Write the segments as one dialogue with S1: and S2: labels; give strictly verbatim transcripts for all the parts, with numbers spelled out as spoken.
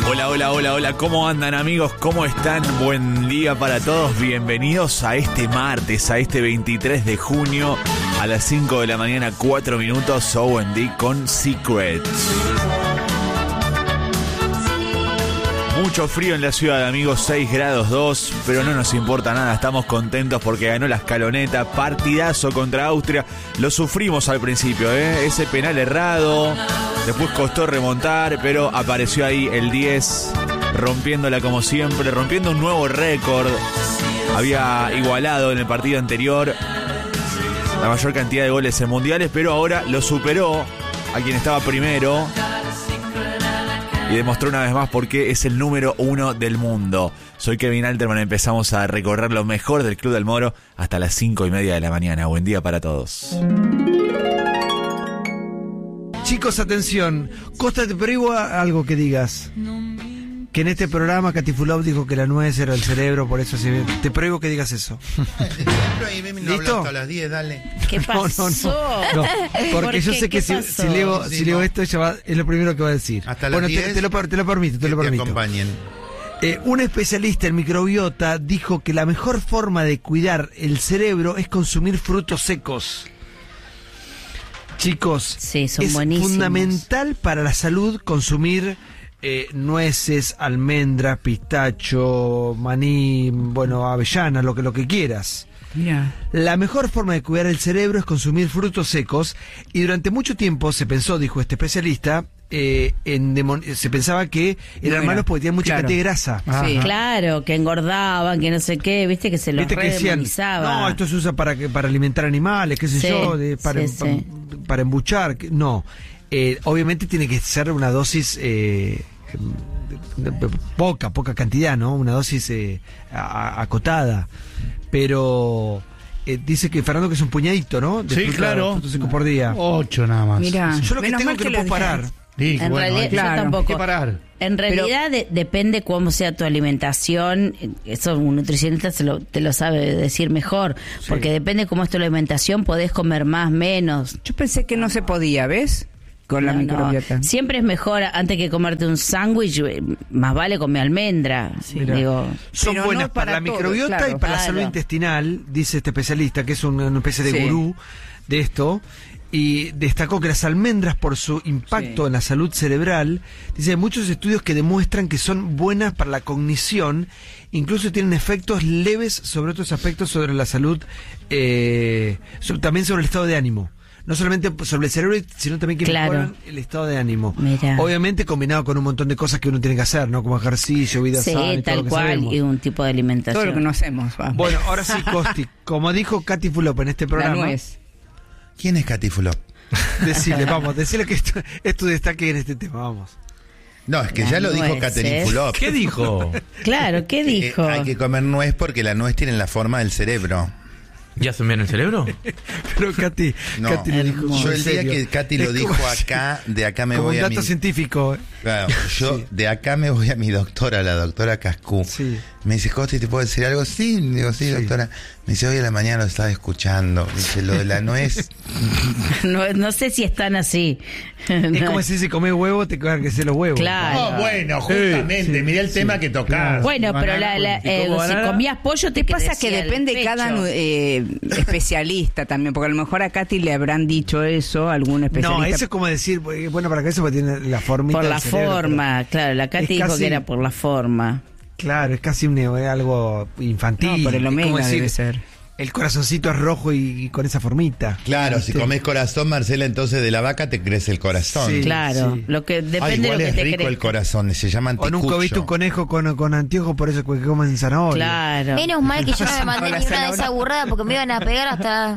S1: Hola, hola, hola, hola, ¿cómo andan amigos? ¿Cómo están? Buen día para todos, bienvenidos a este martes, a este veintitrés de junio, a las cinco de la mañana, cuatro minutos, O and D con Secrets. Mucho frío en la ciudad, amigos, seis grados dos, pero no nos importa nada, estamos contentos porque ganó la escaloneta, partidazo contra Austria, lo sufrimos al principio, ¿eh? Ese penal errado, después costó remontar, pero apareció ahí el diez, rompiéndola como siempre, rompiendo un nuevo récord, había igualado en el partido anterior la mayor cantidad de goles en mundiales, pero ahora lo superó a quien estaba primero. Y demostró una vez más por qué es el número uno del mundo. Soy Kevin Alterman, empezamos a recorrer lo mejor del Club del Moro hasta las cinco y media de la mañana. Buen día para todos.
S2: Chicos, atención. Costa, te prohíbo algo que digas. Que en este programa Catifulov dijo que la nuez era el cerebro, por eso se... te prohíbo que digas eso.
S3: ¿Listo? Hasta las diez, dale.
S4: ¿Qué pasó?
S2: No, no, no, no, porque yo sé que si, si leo, si leo esto ella va, es lo primero que va a decir.
S3: Hasta
S2: bueno,
S3: las diez,
S2: te, te, lo, te lo permito, te lo permito.
S3: Te acompañen.
S2: Eh, un especialista en microbiota dijo que la mejor forma de cuidar el cerebro es consumir frutos secos. Chicos,
S4: sí, son
S2: es
S4: buenísimos.
S2: Fundamental para la salud consumir Eh, nueces, almendras, pistacho, maní, bueno, avellana, lo que, lo que quieras.
S5: Mira.
S2: La mejor forma de cuidar el cerebro es consumir frutos secos y durante mucho tiempo se pensó, dijo este especialista, eh, en demon- se pensaba que eran
S5: Bueno,
S2: malos porque tenían mucha
S5: claro.
S2: cantidad de grasa.
S5: Sí.
S4: Claro, que engordaban, que no sé qué, viste que se los
S2: Viste que decían,
S4: redemonizaba.
S2: no, esto se usa para, que- para alimentar animales, qué sé
S4: Sí,
S2: yo, de, para,
S4: sí,
S2: para,
S4: sí.
S2: para embuchar. que- No, eh, obviamente tiene que ser una dosis eh, de- de- poca, poca cantidad, ¿no? Una dosis eh, a- a- acotada. Pero eh, dice que Fernando que es un puñadito, ¿no? De
S6: Sí,
S2: fruta-
S6: claro.
S2: frutos secos por día.
S6: Ocho nada más.
S5: Mira,
S2: Yo lo que
S5: menos
S2: tengo
S5: mal
S2: que no
S5: lo
S2: puedo parar.
S5: dijeron.
S6: Sí,
S4: En
S6: bueno,
S4: realidad,
S6: hay
S5: claro,
S4: yo tampoco.
S6: que parar.
S4: En realidad de- depende cómo sea tu alimentación, eso un nutricionista se lo, te lo sabe decir mejor, porque depende cómo es tu alimentación, podés comer más, menos.
S5: Yo pensé que no se podía, ¿ves? Con la
S4: No, no.
S5: microbiota.
S4: Siempre es mejor, antes que comerte un sándwich, eh, más vale comer almendra.
S2: Mira.
S4: Digo,
S2: Son
S5: Pero
S2: buenas
S5: no
S2: para,
S5: para
S2: la
S5: todo,
S2: microbiota
S5: claro.
S2: y para la
S4: Claro.
S2: salud intestinal, dice este especialista, que es un- una especie de
S5: Sí.
S2: gurú de esto, y destacó que las almendras, por su impacto
S5: Sí.
S2: en la salud cerebral, dice, hay muchos estudios que demuestran que son buenas para la cognición, incluso tienen efectos leves sobre otros aspectos sobre la salud, eh, sobre- también sobre el estado de ánimo. No solamente sobre el cerebro, sino también que
S4: Claro.
S2: mejoran el estado de ánimo.
S4: Mirá.
S2: Obviamente combinado con un montón de cosas que uno tiene que hacer, ¿no? Como ejercicio, vida
S4: sí,
S2: sana y todo lo
S4: tal
S2: que
S4: cual,
S2: sabemos.
S4: y un tipo de alimentación.
S5: Todo lo que no hacemos. va.
S2: Bueno, ahora sí, Costi, como dijo Katy Fulop en este
S5: la
S2: programa,
S5: nuez.
S3: ¿Quién es Catífulo?
S2: decirle, vamos, decirle que esto, es tu destaque en este tema, vamos.
S3: No, es que
S4: Las
S3: ya lo dijo
S4: nueces.
S3: Catherine Fulop.
S6: ¿Qué dijo?
S4: Claro, ¿qué
S3: Eh,
S4: dijo?
S3: hay que comer nuez porque la nuez tiene la forma del cerebro.
S6: ¿Ya se envían el cerebro?
S2: Pero Katy,
S3: No,
S2: Katy lo dijo.
S3: yo
S2: en
S3: el día
S2: serio.
S3: que Katy lo
S2: Es
S3: dijo
S2: como-
S3: acá, de acá me
S2: como
S3: voy
S2: un
S3: a
S2: dato
S3: mi...
S2: científico. eh.
S3: Claro, yo de acá me voy a mi doctora, la doctora Cascú.
S2: Sí.
S3: Me dice, Costi, ¿te puedo decir algo? Sí, digo, sí,
S2: Sí.
S3: doctora. Me dice, hoy a la mañana lo estaba escuchando. Me dice, lo de la nuez.
S4: No, no sé si están así.
S2: Es como si se come huevo, te quedan que ser los huevos.
S4: Claro.
S3: No, bueno, justamente,
S2: Sí,
S3: mirá el
S2: sí,
S3: tema que tocás.
S4: Bueno, pero
S6: Banana,
S4: la, la,
S6: ¿y
S4: eh,
S6: cómo
S4: si
S6: banana?
S4: comías pollo te
S5: ¿Qué pasa?
S4: crecía
S5: Que
S4: el
S5: depende de cada
S4: pecho.
S5: eh, especialista también, porque a lo mejor a Katy le habrán dicho eso, algún especialista.
S2: No, eso es como decir, eh, bueno, para que eso porque tiene la formita
S4: Por la
S2: del cerebro,
S4: forma, claro, la Katy
S2: es
S4: dijo
S2: casi-
S4: que era por la forma.
S2: pero- Claro, es casi un, eh, algo infantil.
S5: No, por el
S2: Es como
S5: omega
S2: decir,
S5: debe ser.
S2: el corazoncito es rojo y, y con esa formita.
S3: Claro, si
S2: ¿Viste?
S3: comes corazón, Marcela, entonces de la vaca te crece el corazón.
S2: Sí.
S4: Claro,
S2: sí.
S4: lo que depende
S3: Ah,
S4: de
S3: igual
S4: lo que
S3: es
S4: te
S3: rico
S4: crezca.
S3: el corazón, se llama
S2: O
S3: anticucho.
S2: nunca viste un conejo con, con anteojos, por eso que comen zanahoria.
S4: Claro.
S7: Menos mal que yo no me mandé
S5: Con la
S7: ni una de
S5: zanahoria.
S7: esas burradas porque me iban a pegar hasta...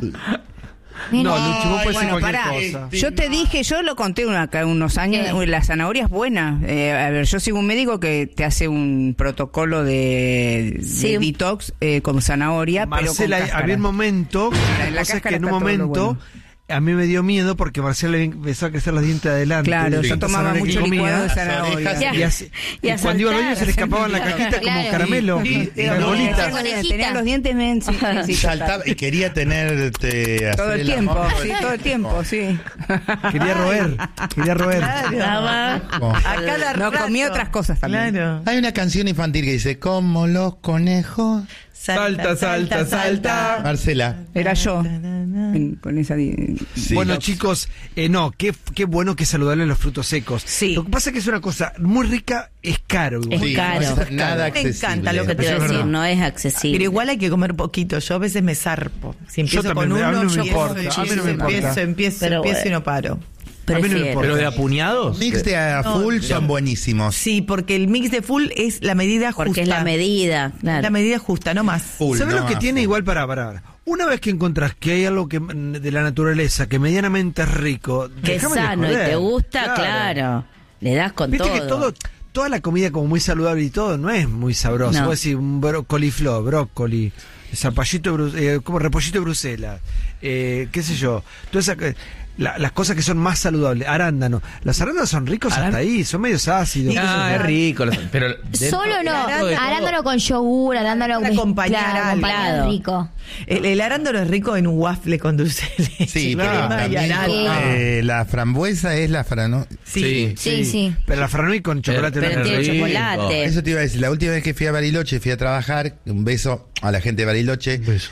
S2: No,
S7: Menos-
S2: Luchi, vos puedes
S5: Bueno,
S2: decir
S5: pará.
S2: cualquier cosa.
S5: Yo te dije, yo lo conté una- acá unos años,
S7: ¿Qué?
S5: la zanahoria es buena. Eh, a ver, yo sigo un médico que te hace un protocolo de, de
S4: Sí.
S5: detox eh, con zanahoria,
S2: Marcela,
S5: pero con
S2: había un momento,
S5: En la
S2: la cosa es
S5: cáscara
S2: que en un
S5: está todo lo
S2: momento
S5: bueno.
S2: a mí me dio miedo porque Marcela le empezó a crecer los dientes adelante.
S5: Claro,
S2: de
S5: yo
S2: tanta
S5: tomaba
S2: zanahoria que
S5: mucho
S2: comía.
S5: licuado de
S3: Las
S5: zanahoria.
S3: orejas
S2: Y, así-
S4: Y
S2: y
S4: a
S2: cuando iba al baño
S4: saltar,
S2: se le escapaban la cajita como
S7: Claro.
S2: caramelo.
S3: Y- y-
S2: las
S3: no,
S2: bolitas.
S7: Conejita.
S5: Tenía los dientes men, sí, sí, sí,
S3: Saltaba y quería tenerte
S5: todo el tiempo, sí, todo el tiempo, sí.
S2: Quería roer, quería roer.
S4: Estaba-
S8: A cada
S5: No,
S8: rato.
S5: comía otras cosas también.
S8: Claro.
S3: Hay una canción infantil que dice, como los conejos.
S6: Salta, salta, salta.
S3: Marcela.
S5: Era yo en- con esa. di-
S3: Sí.
S2: Bueno, chicos, eh, no, qué, qué bueno que es saludable los frutos secos.
S8: Sí.
S2: Lo que pasa es que es una cosa muy rica, es caro. igual.
S4: Es
S3: Sí,
S4: caro.
S3: no es nada
S8: Me
S3: accesible.
S8: encanta lo que
S4: Te iba a
S2: Eso es
S4: decir,
S2: verdad.
S4: no es accesible.
S8: Pero igual hay que comer poquito. Yo a veces me zarpo. Si empiezo
S2: también,
S8: con
S2: a mí
S8: uno,
S2: no me
S8: yo
S2: importa,
S8: empiezo,
S2: a mí no me importa.
S8: empiezo, empiezo,
S4: Pero
S8: empiezo y
S4: bueno.
S8: no paro.
S2: A mí no me
S4: Prefiero.
S2: importa.
S6: ¿Pero de apuñados?
S3: Mix de a
S8: No,
S3: full
S8: no.
S3: son buenísimos.
S8: Sí, porque el mix de full es la medida justa.
S4: Porque es la medida, claro.
S8: La medida justa, no más.
S3: Full,
S2: ¿Sabes
S3: no
S2: lo que
S3: a
S2: tiene
S3: full.
S2: igual para, para, para? Una vez que encontrás que hay algo que de la naturaleza que medianamente es rico,
S4: Que es
S2: déjame de
S4: sano y
S2: joder.
S4: te gusta, claro. Le das con
S2: Viste
S4: todo.
S2: que todo, toda la comida como muy saludable y todo no es muy sabrosa.
S4: No.
S2: Vos decís un bro- coliflor, brócoli, zapallito, bru- eh, como repollito de Bruselas, eh, qué sé yo. Todas esas, la- las cosas que son más saludables, arándano. Los arándanos son ricos hasta ahí, son medios ácidos.
S6: Ah, es rico. los- Pero
S7: Solo no,
S6: dentro de todo-
S7: arándano con yogur, arándano
S8: Para acompañar
S7: claro,
S8: algo.
S7: acompañar rico.
S8: El, el arándano es rico en un waffle con dulce de leche.
S3: Sí,
S2: Claro.
S3: pero
S8: crema y
S3: también
S8: arándano.
S3: eh, la frambuesa es la frano.
S6: Sí.
S7: Sí, sí.
S2: Pero la franui con chocolate
S4: Pero
S2: blanco.
S4: tiene
S6: rico.
S4: chocolate.
S3: Eso te iba a decir, la última vez que fui a Bariloche, fui a trabajar, un beso a la gente de Bariloche.
S6: Beso.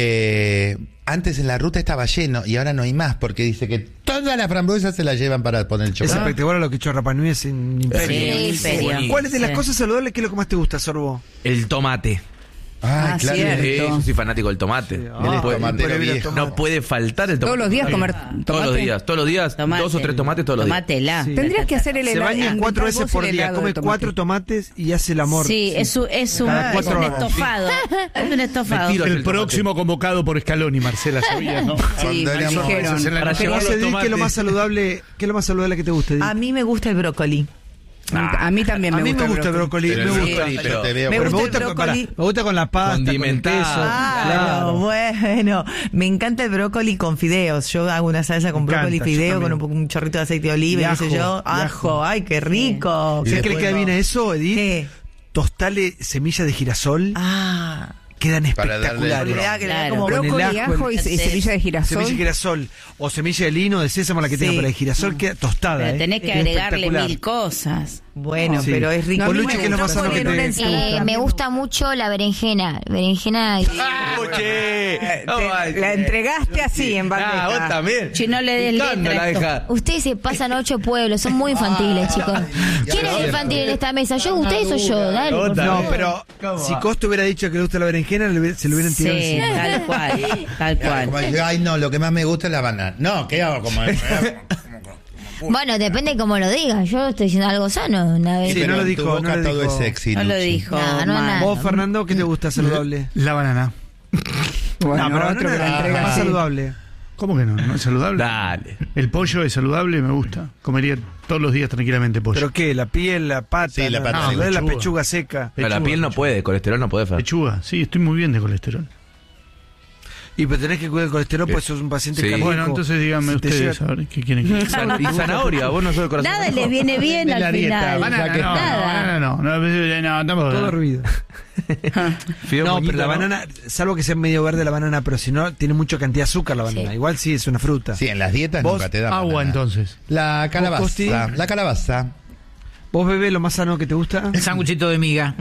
S3: Eh, antes en la ruta estaba lleno y ahora no hay más porque dice que todas las frambuesas se las llevan para poner el
S2: Es
S3: chocolate.
S2: espectacular lo que hizo Rapa Nui es en Imperio.
S4: Sí, Imperio.
S2: ¿Cuál es de las
S4: Sí.
S2: cosas saludables que es lo que más te gusta, Sorbo?
S6: El tomate.
S3: Ay,
S5: Ah,
S3: claro.
S5: cierto.
S6: Sí, yo soy fanático del tomate.
S2: Sí,
S6: no,
S2: ah,
S6: puede,
S3: tomatero
S2: pero mira,
S3: viejo.
S2: tomate.
S6: no puede faltar el tomate.
S5: Todos los días comer
S6: Todos
S5: tomate.
S6: los días, todos los días,
S4: Tomate.
S6: dos o tres tomates todos los días.
S4: Tomatela.
S2: Sí.
S5: Tendrías que hacer el
S2: Se
S5: helado.
S2: baña
S5: inventar
S2: cuatro
S5: vos
S2: veces por
S5: el
S2: día,
S5: helado
S2: come
S5: de tomate.
S2: cuatro tomates y hace el amor.
S4: Sí, es, un- es un,
S2: Cada
S4: es
S2: cuatro
S4: un
S2: horas.
S4: estofado. Es un estofado.
S6: Me tiro
S9: El
S6: el tomate.
S9: próximo convocado por Scaloni, Marcela, ¿sabías, no?
S5: Sí,
S3: Cuando
S5: me
S3: éramos-
S5: dijeron.
S9: Eso es en la
S6: Para
S9: noche.
S6: llevar
S2: Vos,
S6: los
S2: Edith, ¿qué es lo
S6: tomates.
S2: más saludable, qué es lo más saludable que te gusta, Edith?
S8: A mí me gusta el brócoli.
S5: A mí también
S2: A
S5: me
S2: mí
S5: gusta
S2: me gusta el brócoli,
S6: Pero
S2: me
S6: el
S2: gusta.
S6: brócoli,
S3: Yo
S6: pero-
S3: te veo
S8: Me
S2: Pero
S8: gusta
S2: me
S8: el
S2: gusta, con,
S8: brócoli.
S2: pará, me gusta con la pasta, con el
S6: Condimentado.
S2: queso.
S8: Ah,
S2: Claro.
S8: bueno, me encanta el brócoli con fideos. Yo hago una salsa con
S2: Me
S8: brócoli y
S2: encanta, yo
S8: fideo con
S2: también.
S8: un, poco- un chorrito de aceite de oliva
S2: Y
S8: y qué sé
S2: ajo,
S8: yo.
S2: y
S8: Ajo,
S2: ajo.
S8: ay, qué rico.
S3: Y
S2: ¿Sabes qué le
S3: después
S2: queda
S3: no.
S2: bien a eso, Edith?
S8: ¿Qué?
S2: Tostale semillas de girasol,
S8: Ah,
S2: quedan
S3: Para darle el
S2: espectaculares.
S8: le da, que le da
S4: Claro.
S8: como
S2: Con el
S5: Brócoli,
S2: ajo,
S5: ajo y,
S2: el-
S5: y semilla de girasol.
S2: Semilla de girasol o semilla de lino, de sésamo, la que
S8: Sí.
S2: tenga, pero de girasol queda tostada.
S4: Pero
S2: ¿eh?
S4: tenés que
S2: Es
S4: agregarle
S2: espectacular.
S4: mil cosas.
S8: bueno,
S2: Sí.
S8: pero es rico.
S2: No,
S8: A mí
S2: Luchi,
S8: me
S2: ¿qué es lo
S8: gusta
S2: más sano que
S8: poner
S2: te-
S8: una
S2: te
S8: ensalada.
S7: Eh, me gusta mucho la berenjena. Berenjena y...
S6: Oye,
S5: Eh,
S6: no,
S5: te-
S6: ay,
S5: la entregaste así en bandeja.
S6: Ah, vos también.
S4: Si no le des
S6: Picando
S4: letra
S6: la
S4: a esto.
S6: deja.
S7: Ustedes se pasan ocho pueblos, son muy infantiles, chicos. ¿Quién es infantil en esta mesa? ¿Yo, ustedes o yo? Dale, por
S2: No,
S7: favor.
S2: pero si Costo hubiera dicho que le gusta la berenjena, le hubiera- se lo hubieran tirado
S4: Sí,
S2: encima.
S4: tal cual, tal
S3: Como
S4: cual.
S3: dice, ay, no, lo que más me gusta es la banana. No, ¿qué hago? Como,
S7: Bueno, depende cómo lo digas. Yo estoy diciendo algo sano. Una vez.
S2: Sí,
S3: pero
S2: no lo
S3: en
S2: dijo,
S3: tu boca
S2: no lo
S3: todo
S2: dijo.
S3: es sexy.
S4: No lo
S3: Luchi.
S4: dijo.
S7: No, no,
S4: mal.
S7: nada.
S2: Vos, Fernando, ¿qué te gusta saludable?
S9: La banana.
S5: Bueno,
S2: no, pero
S5: otro que
S2: no,
S5: la
S2: no,
S5: entrega
S2: más
S5: así.
S2: saludable.
S9: ¿Cómo que no? ¿No es saludable?
S6: Dale.
S9: El pollo es saludable, me gusta. Comería todos los días tranquilamente pollo.
S2: ¿Pero qué? ¿La piel, la pata?
S3: Sí, la pata,
S2: no,
S3: sí,
S2: la,
S9: pechuga.
S2: pechuga seca.
S6: Pero la
S9: Pechuga,
S6: piel no
S9: pechuga.
S6: puede, colesterol no puede. Fer.
S9: Pechuga, sí, estoy muy bien de colesterol.
S2: Y pero tenés que cuidar el colesterol, pues sos un paciente
S6: Sí.
S2: cardíaco.
S9: Bueno, entonces díganme
S2: Si te
S9: ustedes,
S2: llega-
S9: a ver, ¿qué quieren que
S6: San- Y zanahoria, vos no sos el corazón.
S4: Nada le viene bien
S3: De la
S4: al
S3: dieta,
S4: final.
S3: banana,
S9: Banana, no,
S4: Nada.
S9: banana no, no, no, no, tampoco.
S2: Todo hervido.
S6: Fideo
S2: No,
S6: moñito,
S2: pero la banana, salvo que sea medio verde la banana, pero si no, tiene mucha cantidad de azúcar la banana.
S7: Sí.
S2: Igual sí es una fruta.
S3: Sí, en las dietas
S2: Vos,
S3: nunca te dan
S9: Agua
S3: banana.
S9: entonces.
S3: La
S2: Costi?
S3: calabaza. La calabaza.
S2: ¿Vos, bebé, lo más sano que te gusta?
S10: El sanguchito de miga.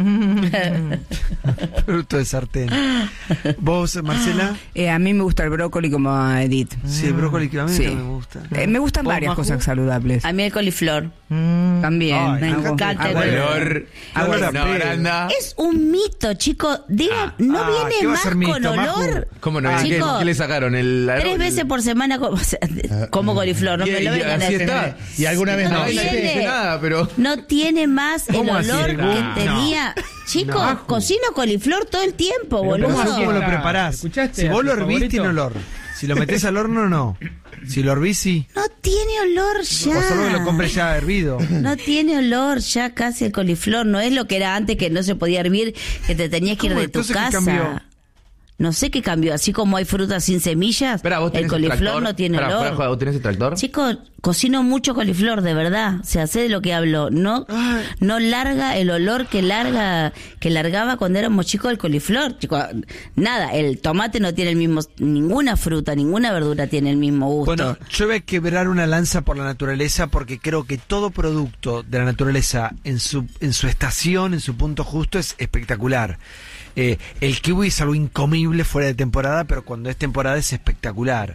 S2: Fruto de sartén. ¿Vos, Marcela?
S5: Eh, a mí me gusta el brócoli como a Edith.
S2: Sí, el brócoli que a mí
S5: Sí.
S2: también me gusta.
S5: Eh, me gustan
S2: ¿Vos,
S5: varias
S2: Maju?
S5: cosas saludables.
S4: A mí el coliflor.
S5: También.
S2: Ay,
S4: Me
S2: hago-
S4: encanta el
S5: hago-
S4: coliflor.
S6: Olor.
S2: Hago la
S6: No,
S2: pega.
S6: Aranda.
S4: Es un mito, chicos. Digan, no
S2: ah, ¿qué
S4: viene
S2: va a
S4: más
S2: ser mito,
S4: con
S2: Maju?
S4: olor.
S6: ¿Cómo no?
S4: Ah,
S6: ¿Qué,
S4: chicos,
S6: qué le sacaron? El,
S4: Tres veces por semana como, o sea, como coliflor. No
S6: Y-
S4: me lo
S6: y
S4: vengan a
S6: así
S4: decir.
S6: está.
S3: Y alguna vez
S4: No
S3: no.
S6: Nadie te
S4: tiene.
S6: dice nada, pero.
S4: No tiene más el
S2: ¿Cómo así?
S4: olor que
S2: No.
S4: tenía. Chicos, cocino coliflor todo el tiempo,
S2: ¿Cómo,
S4: boludo.
S2: ¿Cómo lo preparás?
S10: ¿Escuchaste
S2: Si
S10: a
S2: vos
S10: tu
S2: lo hervís,
S10: favorito?
S2: tiene olor. Si lo metés al horno, no. Si lo hervís, sí.
S4: No tiene olor ya.
S2: O solo que lo compres ya hervido.
S4: No tiene olor ya casi el coliflor. No es lo que era antes, que no se podía hervir, que te tenías que ir
S2: ¿Cómo?
S4: de tu
S2: Entonces, ¿qué
S4: casa.
S2: cambió?
S4: No sé qué cambió. Así como hay frutas sin semillas,
S6: Espera, ¿vos
S4: el
S6: tenés
S4: coliflor
S6: extractor?
S4: no tiene
S6: Espera,
S4: olor.
S6: fuera de joda, ¿vos tenés extractor?
S4: Chicos, cocino mucho coliflor, de verdad. O sea, sé de lo que hablo. No, no larga el olor que larga, que largaba cuando éramos chicos el coliflor. Chicos, nada, el tomate no tiene el mismo, ninguna fruta, ninguna verdura tiene el mismo gusto.
S2: Bueno, yo voy a quebrar una lanza por la naturaleza porque creo que todo producto de la naturaleza en su en su estación, en su punto justo, es espectacular. Eh, el kiwi es algo incomible fuera de temporada, pero cuando es temporada es espectacular.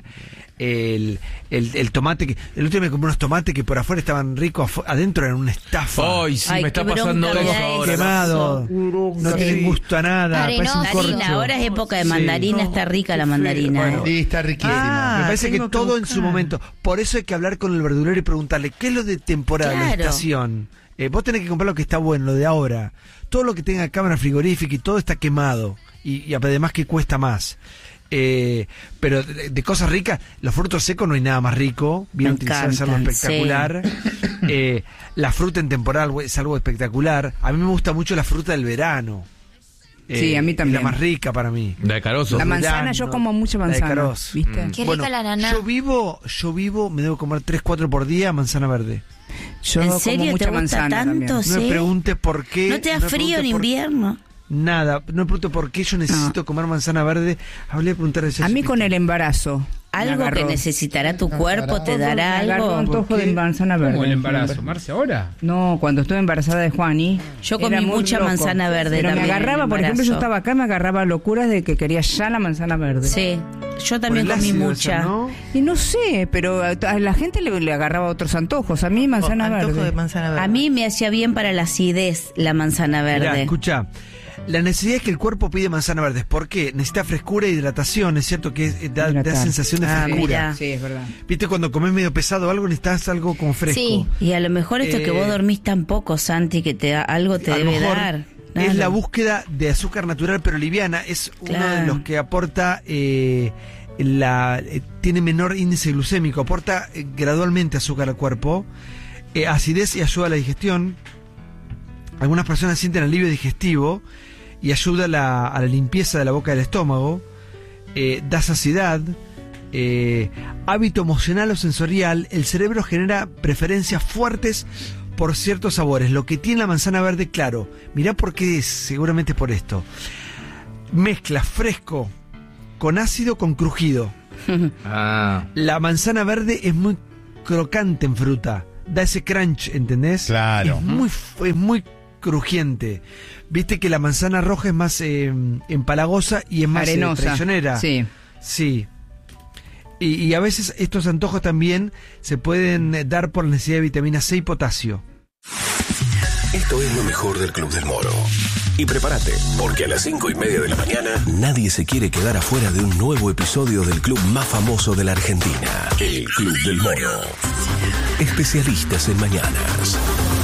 S2: El, el, el tomate que el último me compré unos tomates que por afuera estaban ricos, afu- adentro eran una estafa.
S6: Ay, sí,
S4: Ay,
S6: me está
S4: qué
S6: pasando
S4: bronca me
S6: eso
S4: da
S6: ahora.
S4: eso.
S2: Quemado, no
S4: Sí.
S2: tienen gusto a nada,
S7: Arenoso.
S2: parece un
S4: Mandarina,
S2: corcho.
S4: ahora es época de
S2: Sí.
S4: mandarina, está rica la mandarina.
S2: Bueno,
S4: eh.
S3: Sí, está riquísimo.
S8: Ah,
S2: Me parece que
S8: tengo que
S2: todo en
S8: buscar.
S2: su momento. Por eso hay que hablar con el verdulero y preguntarle qué es lo de temporada, la
S4: Claro.
S2: estación. Eh, vos tenés que comprar lo que está bueno, lo de ahora. Todo lo que tenga cámara frigorífica y todo está quemado. Y, y además que cuesta más. Eh, pero de, de cosas ricas, los frutos secos no hay nada más rico. Bien
S4: Me
S2: utilizar es algo
S4: encantan,
S2: espectacular. Eh, la fruta en temporal es algo espectacular. A mí me gusta mucho la fruta del verano.
S5: Sí, a mí
S2: es
S5: también.
S2: la más rica para mí.
S6: La de carozo.
S5: La manzana,
S2: Durazno,
S5: yo como mucha
S2: la de
S5: manzana.
S2: Caroz.
S5: ¿Viste?
S6: Mm.
S7: Qué
S2: Bueno,
S7: rica la naná.
S2: yo vivo, yo vivo, me debo comer tres, cuatro por día manzana verde.
S5: Yo
S4: ¿En
S5: como
S4: serio
S5: mucha
S4: te gusta
S5: manzana
S4: tanto?
S5: también.
S2: No
S4: Sí.
S2: me preguntes por qué.
S4: ¿No te da
S2: me
S4: frío en
S2: preguntes por-
S4: invierno?
S2: Nada, no me pregunto por qué yo necesito comer manzana verde. Hablé de preguntar
S5: A mí con el embarazo. me
S4: Algo que
S5: agarró.
S4: necesitará tu cuerpo te
S5: Me
S4: dará
S5: agarró
S4: algo.
S5: antojo
S2: ¿Por qué?
S5: de manzana verde.
S10: ¿Cómo el embarazo? ¿Marce ahora?
S5: No, cuando estuve embarazada de Juani.
S4: Yo comí
S5: era muy
S4: mucha
S5: loco.
S4: manzana verde
S5: Pero me
S4: también en el
S5: agarraba, por ejemplo, yo
S4: embarazo.
S5: estaba acá, me agarraba locuras de que quería ya la manzana verde.
S4: Sí, yo también
S2: Por el
S4: comí
S2: ácido
S4: mucha.
S2: ese, ¿no?
S5: Y no sé, pero a, a la gente le, le agarraba otros antojos. A mí manzana
S8: Oh, antojo
S5: verde.
S8: de manzana verde.
S4: A mí me hacía bien para la acidez la manzana
S2: Mirá,
S4: verde.
S2: escucha. La necesidad es que el cuerpo pide manzana verde. ¿Por qué? Necesita frescura e hidratación. Es cierto que es- da, da
S5: Hidratar.
S2: sensación de
S5: Ah,
S2: frescura.
S4: mirá.
S5: Sí, es verdad.
S2: ¿Viste cuando comes medio pesado o algo necesitas algo como fresco?
S7: Sí.
S4: Y a lo mejor esto es que
S2: Eh,
S4: vos dormís tan poco, Santi, que te da, algo te
S2: A lo
S4: debe
S2: mejor
S4: dar.
S2: es
S4: Claro.
S2: la búsqueda de azúcar natural pero liviana. Es uno
S4: Claro.
S2: de los que aporta eh, la eh, tiene menor índice glucémico, aporta eh, gradualmente azúcar al cuerpo, eh, acidez y ayuda a la digestión. Algunas personas sienten alivio digestivo y ayuda a la, a la limpieza de la boca del estómago, eh, da saciedad, eh, hábito emocional o sensorial. El cerebro genera preferencias fuertes por ciertos sabores. Lo que tiene la manzana verde, claro, mirá por qué es, seguramente es por esto. Mezcla fresco con ácido con crujido.
S6: Ah.
S2: La manzana verde es muy crocante en fruta, da ese crunch, ¿entendés?
S3: Claro.
S2: Es muy, f- es muy crujiente. Viste que la manzana roja es más eh, empalagosa y es más eh,
S5: Arenosa.
S2: traicionera.
S5: Sí.
S2: Sí. Y, y a veces estos antojos también se pueden eh, dar por la necesidad de vitamina C y potasio.
S11: Esto es lo mejor del Club del Moro. Y prepárate, porque a las cinco y media de la mañana nadie se quiere quedar afuera de un nuevo episodio del club más famoso de la Argentina, el Club del Moro. Especialistas en mañanas.